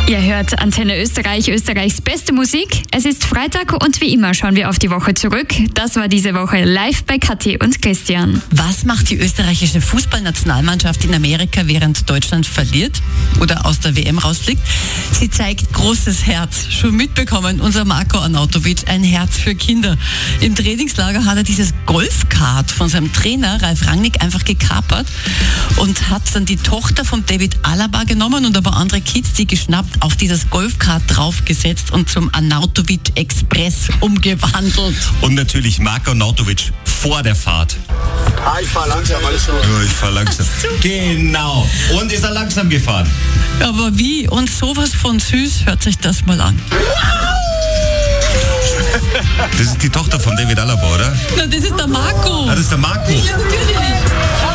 Ihr hört Antenne Österreich, Österreichs beste Musik. Es ist Freitag und wie immer schauen wir auf die Woche zurück. Das war diese Woche live bei Kathi und Christian. Was macht die österreichische Fußballnationalmannschaft in Amerika, während Deutschland verliert oder aus der WM rausfliegt? Sie zeigt großes Herz. Schon mitbekommen, unser Marko Arnautovic, ein Herz für Kinder. Im Trainingslager hat er dieses Golfkart von seinem Trainer Ralf Rangnick einfach gekapert und hat dann die Tochter von David Alaba genommen und ein paar andere Kids, die geschnappt, auf dieses Golfkart draufgesetzt und zum Arnautovic Express umgewandelt. Und natürlich Marko Arnautovic vor der Fahrt. Ich fahr langsam, alles gut. Ja, ich fahr langsam. Genau. Und ist er langsam gefahren? Aber wie? Und sowas von süß, hört sich das mal an. Das ist die Tochter von David Alaba, oder? Na, das ist der Marco. Ah, das ist der Marco. Ja, natürlich.